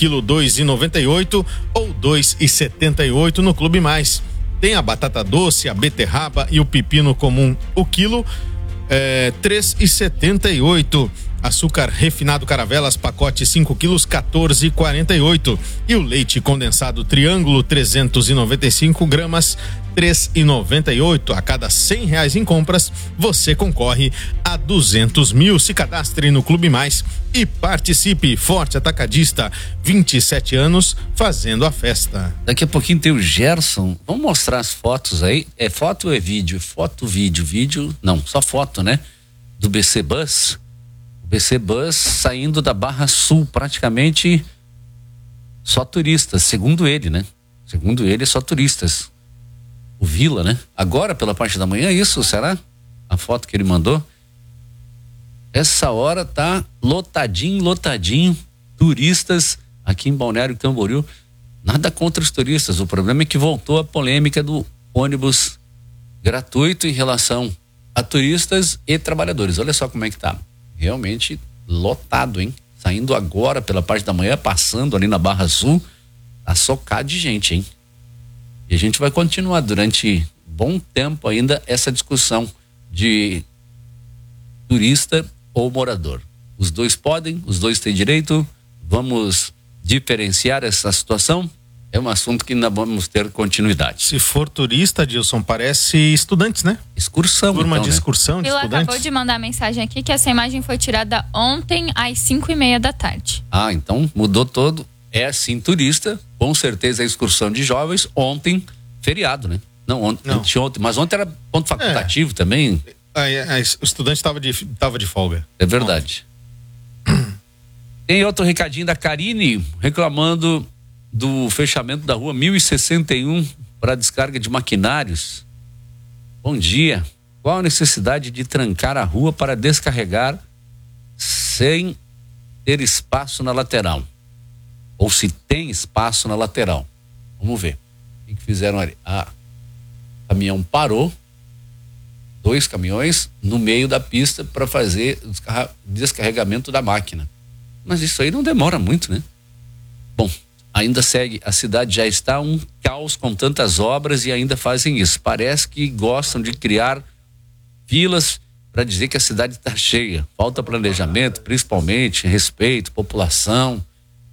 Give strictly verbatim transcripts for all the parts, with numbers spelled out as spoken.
quilo dois e noventa e oito ou dois e setenta e oito no Clube Mais. Tem a batata doce, a beterraba e o pepino comum, o quilo é três e setenta e oito. Açúcar refinado Caravelas, pacote cinco quilos, quatorze e quarenta e oito. E o leite condensado Triângulo, trezentos e noventa e cinco gramas, três e noventa e oito. A cada cem reais em compras, você concorre a duzentos mil. Se cadastre no Clube Mais e participe. Forte Atacadista, vinte e sete anos, fazendo a festa. Daqui a pouquinho tem o Gerson. Vamos mostrar as fotos aí. É foto ou é vídeo? Foto, vídeo, vídeo. Não, só foto, né? Do B C Bus. B C Bus saindo da Barra Sul, praticamente só turistas, segundo ele, né? Segundo ele, só turistas. O Vila, né? Agora, pela parte da manhã, isso, será? A foto que ele mandou. Essa hora tá lotadinho, lotadinho, turistas aqui em Balneário Camboriú. Nada contra os turistas, o problema é que voltou a polêmica do ônibus gratuito em relação a turistas e trabalhadores. Olha só como é que tá. Realmente lotado, hein? Saindo agora pela parte da manhã, passando ali na Barra Sul, a socar de gente, hein? E a gente vai continuar durante bom tempo ainda essa discussão de turista ou morador. Os dois podem, os dois têm direito. Vamos diferenciar essa situação. É um assunto que ainda vamos ter continuidade. Se for turista, Dilson, parece estudantes, né? Excursão. Turma então, de né? excursão de Ele estudantes. acabou de mandar mensagem aqui que essa imagem foi tirada ontem às cinco e meia da tarde. Ah, então mudou todo. É sim turista, com certeza é excursão de jovens. Ontem, feriado, né? Não, ontem, Não. ontem, mas ontem era ponto facultativo é. também. A, a, a, o estudante estava de, tava de folga. É verdade. Ontem. Tem outro recadinho da Karine reclamando do fechamento da rua mil e sessenta e um para descarga de maquinários. Bom dia. Qual a necessidade de trancar a rua para descarregar sem ter espaço na lateral? Ou se tem espaço na lateral? Vamos ver. O que fizeram ali? Ah, o caminhão parou, dois caminhões no meio da pista para fazer o descarregamento da máquina. Mas isso aí não demora muito, né? Bom, ainda segue, a cidade já está um caos com tantas obras e ainda fazem isso. Parece que gostam de criar filas para dizer que a cidade está cheia. Falta planejamento, principalmente, respeito, população.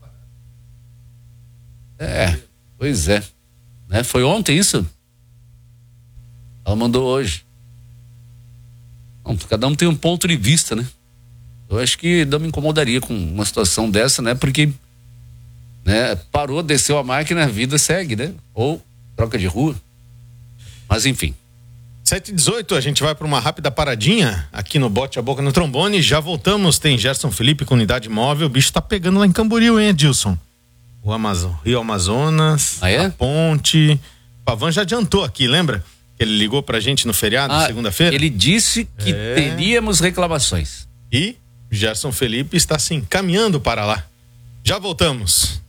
É, pois é. Né? Foi ontem isso? Ela mandou hoje. Bom, cada um tem um ponto de vista, né? Eu acho que não me incomodaria com uma situação dessa, né? Porque né, parou, desceu a máquina, a vida segue, né? Ou troca de rua. Mas enfim. sete e dezoito, a gente vai para uma rápida paradinha aqui no Bote a Boca no Trombone. Já voltamos, tem Gerson Felipe com unidade móvel. O bicho tá pegando lá em Camboriú, hein, Edilson? O Amazon, Rio Amazonas, ah, é? a ponte. O Pavan já adiantou aqui, lembra? Ele ligou pra gente no feriado, ah, segunda-feira. Ele disse que é. teríamos reclamações. E Gerson Felipe está se encaminhando para lá. Já voltamos.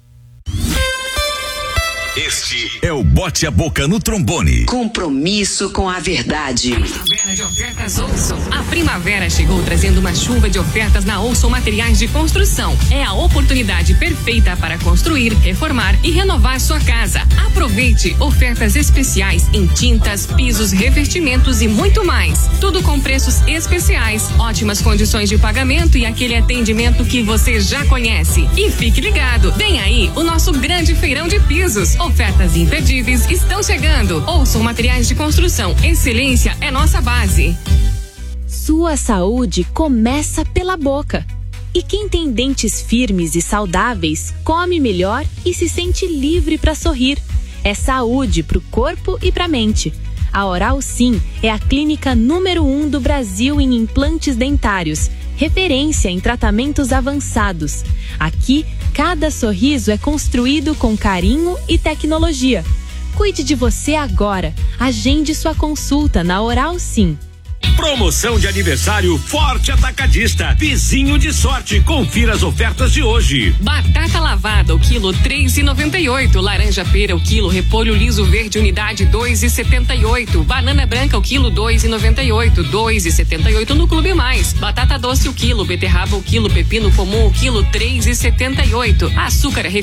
Este é o Bote a Boca no Trombone. Compromisso com a verdade. Primavera de ofertas Olson. A primavera chegou trazendo uma chuva de ofertas na Olson Materiais de Construção. É a oportunidade perfeita para construir, reformar e renovar sua casa. Aproveite ofertas especiais em tintas, pisos, revestimentos e muito mais. Tudo com preços especiais, ótimas condições de pagamento e aquele atendimento que você já conhece. E fique ligado, vem aí o nosso grande feirão de pisos. Ofertas imperdíveis estão chegando. Ouçam Materiais de Construção. Excelência é nossa base. Sua saúde começa pela boca. E quem tem dentes firmes e saudáveis, come melhor e se sente livre para sorrir. É saúde para o corpo e para a mente. A Oral Sim é a clínica número um do Brasil em implantes dentários, referência em tratamentos avançados. Aqui, cada sorriso é construído com carinho e tecnologia. Cuide de você agora. Agende sua consulta na Oral Sim. Promoção de aniversário Forte Atacadista. Vizinho de sorte. Confira as ofertas de hoje. Batata lavada, o quilo três e noventa e oito. Laranja pera, o quilo. Repolho liso verde, unidade dois e setenta e oito. Banana branca, o quilo dois e noventa e oito. dois e setenta e oito no Clube Mais. Batata doce, o quilo. Beterraba, o quilo. Pepino comum, o quilo três e setenta e oito. Açúcar